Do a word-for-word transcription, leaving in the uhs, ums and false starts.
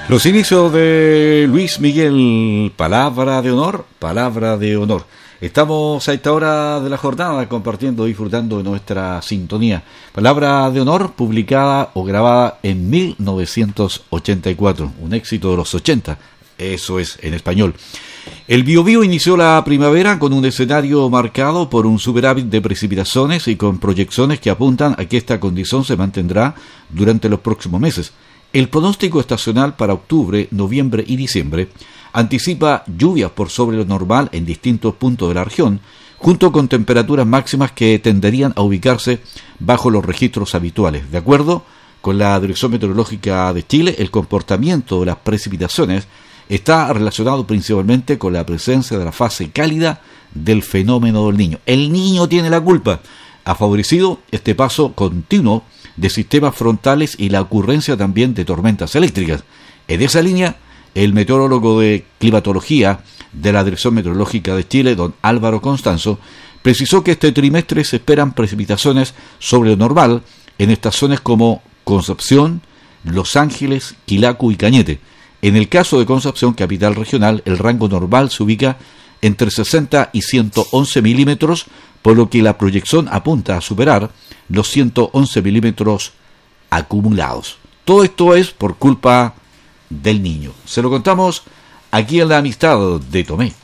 Los inicios de Luis Miguel, palabra de honor, palabra de honor. Estamos a esta hora de la jornada compartiendo y disfrutando de nuestra sintonía. Palabra de honor publicada o grabada en mil novecientos ochenta y cuatro, un éxito de los ochenta, eso es en español. El Biobío inició la primavera con un escenario marcado por un superávit de precipitaciones y con proyecciones que apuntan a que esta condición se mantendrá durante los próximos meses. El pronóstico estacional para octubre, noviembre y diciembre anticipa lluvias por sobre lo normal en distintos puntos de la región, junto con temperaturas máximas que tenderían a ubicarse bajo los registros habituales. De acuerdo con la Dirección Meteorológica de Chile, el comportamiento de las precipitaciones está relacionado principalmente con la presencia de la fase cálida del fenómeno del Niño. El Niño tiene la culpa. Ha favorecido este paso continuo de sistemas frontales y la ocurrencia también de tormentas eléctricas. En esa línea, el meteorólogo de climatología de la Dirección Meteorológica de Chile, don Álvaro Constanzo, precisó que este trimestre se esperan precipitaciones sobre lo normal en estaciones como Concepción, Los Ángeles, Quilaco y Cañete. En el caso de Concepción, capital regional, el rango normal se ubica entre sesenta y ciento once milímetros, por lo que la proyección apunta a superar los ciento once milímetros acumulados. Todo esto es por culpa del Niño. Se lo contamos aquí en La Amistad de Tomé.